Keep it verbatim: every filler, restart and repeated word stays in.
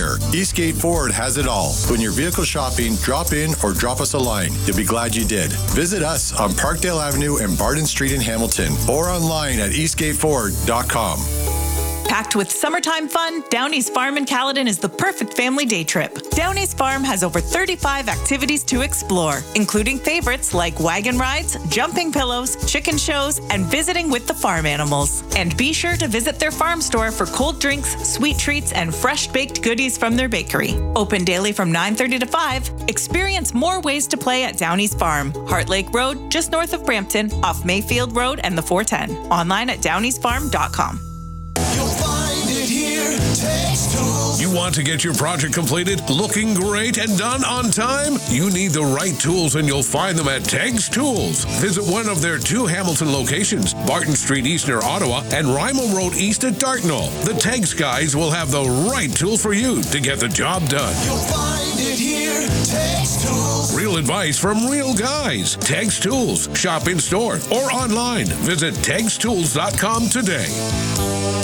year. Eastgate Ford has it all. When you're vehicle shopping, drop in or drop us a line. You'll be glad you did. Visit us on Parkdale Avenue and Barton Street in Hamilton or online at eastgate ford dot com. Packed with summertime fun, Downey's Farm in Caledon is the perfect family day trip. Downey's Farm has over thirty-five activities to explore, including favorites like wagon rides, jumping pillows, chicken shows, and visiting with the farm animals. And be sure to visit their farm store for cold drinks, sweet treats, and fresh baked goodies from their bakery. Open daily from nine thirty to five. Experience more ways to play at Downey's Farm, Heart Lake Road, just north of Brampton, off Mayfield Road and the four ten. Online at downeys farm dot com. You'll find it here. Tex Tools. You want to get your project completed, looking great, and done on time? You need the right tools, and you'll find them at Tex Tools. Visit one of their two Hamilton locations, Barton Street East near Ottawa and Rymal Road East at Dartnall. The Tex guys will have the right tools for you to get the job done. You'll find it here. Tex Tools. Real advice from real guys. Tex Tools. Shop in store or online. Visit tex tools dot com today.